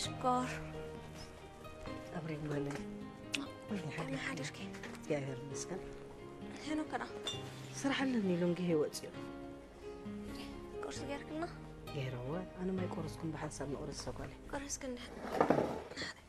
شكر أبريك مالي كم حدشكي يا غير مسكن هنا كنا صراحة إني لون جهي وقتي قرص غير كنا غير هو أنا ما يقرصكم بحسب نقرص سقالي قرص كنا